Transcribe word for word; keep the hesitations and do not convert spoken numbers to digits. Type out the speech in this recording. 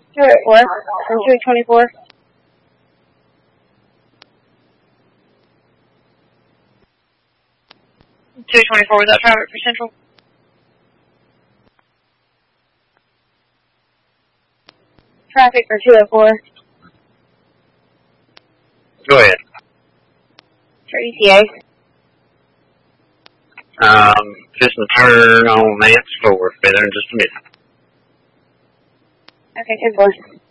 two eight four, from two twenty-four. two twenty-four, was that traffic for Central? Traffic for two oh four. Go ahead. For E T A. Um, just a turn on Nance four. Be there in just a minute. Okay, ten four.